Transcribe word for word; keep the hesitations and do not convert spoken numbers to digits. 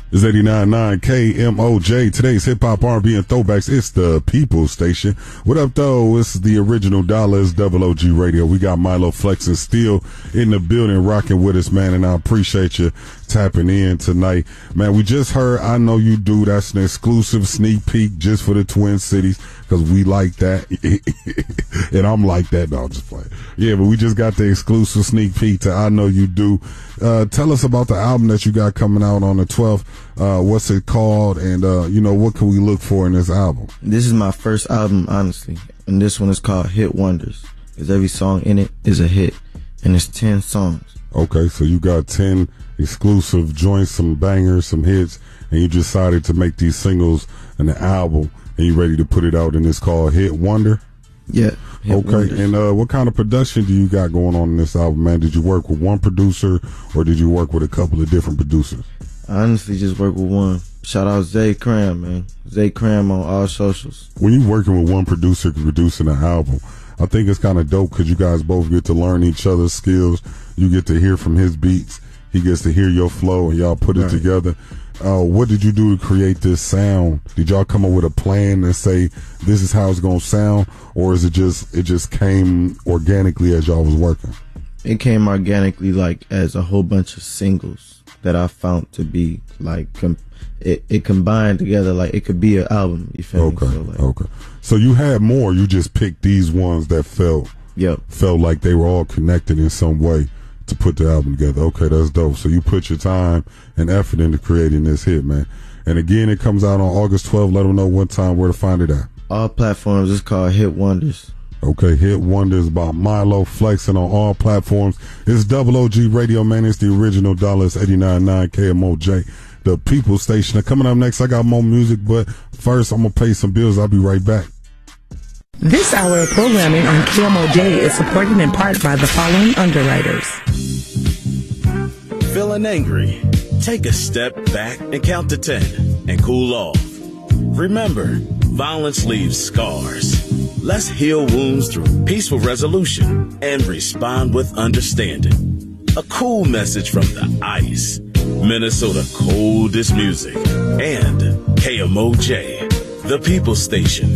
It's eighty-nine point nine K M O J. Today's hip-hop, R and B, and throwbacks. It's the People's Station. What up, though? It's the original Dollars, Double O G Radio. We got Milo Flex and Steel in the building rocking with us, man, and I appreciate you tapping in tonight. Man, we just heard I Know You Do. That's an exclusive sneak peek just for the Twin Cities because we like that. And I'm like that. No, I'm just playing. Yeah, but we just got the exclusive sneak peek to I Know You Do. Uh, tell us about the album that you got coming out on the twelfth. Uh, what's it called? And, uh, you know, what can we look for in this album? This is my first album, honestly. And this one is called Hit Wonders. Because every song in it is a hit. And it's ten songs. Okay, so you got ten exclusive joints, some bangers, some hits, and you decided to make these singles and the album, and you ready to put it out, and it's called Hit Wonder? Yeah. Hit okay, Wonders. And uh, what kind of production do you got going on in this album, man? Did you work with one producer, or did you work with a couple of different producers? I honestly just work with one. Shout out Zay Cram, man. Zay Cram on all socials. When you're working with one producer producing an album, I think it's kind of dope because you guys both get to learn each other's skills. You get to hear from his beats. He gets to hear your flow, and y'all put it right together. Uh, what did you do to create this sound? Did y'all come up with a plan and say this is how it's gonna sound, or is it just it just came organically as y'all was working? It came organically, like as a whole bunch of singles that I found to be like com- it, it combined together. Like it could be an album. You feel okay, me? So, like, okay. So you had more. You just picked these ones that felt yep. felt like they were all connected in some way to put the album together. Okay, that's dope. So you put your time and effort into creating this hit, man. And again, it comes out on August twelfth. Let them know what time, where to find it at. All platforms. It's called Hit Wonders. Okay, Hit Wonders by Milo, flexing on all platforms. It's Double O G Radio, man. It's the original Dollars, eighty-nine point nine K M O J, the People's Station. Now, coming up next, I got more music, but first, I'm going to pay some bills. I'll be right back. This hour of programming on K M O J is supported in part by the following underwriters. Feeling angry? Take a step back and count to ten and cool off. Remember, violence leaves scars. Let's heal wounds through peaceful resolution and respond with understanding. A cool message from the ice, Minnesota coldest music, and K M O J, the People's Station.